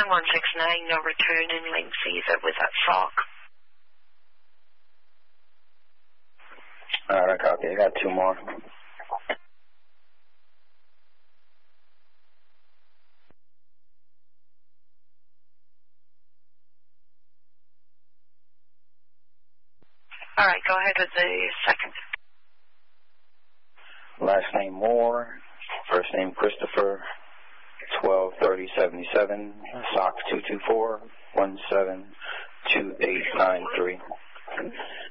169, no return in Lane Fever with that sock. Alright, copy. I got 2 more. Alright, go ahead with the second. Last name Moore, first name Christopher, 123077, sock 224-172893.